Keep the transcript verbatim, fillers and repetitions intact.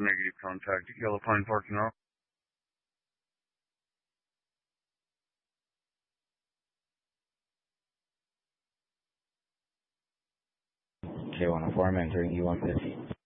Negative contact, Yellow Pine parking lot. K one oh four, I'm entering E one fifty.